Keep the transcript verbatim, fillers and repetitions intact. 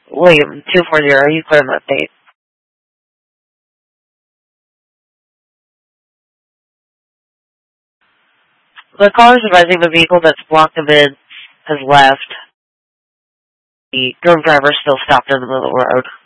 William, two four zero, you clear an update. The caller is advising the vehicle that's blocked them in has left. The drunk driver still stopped in the middle of the road.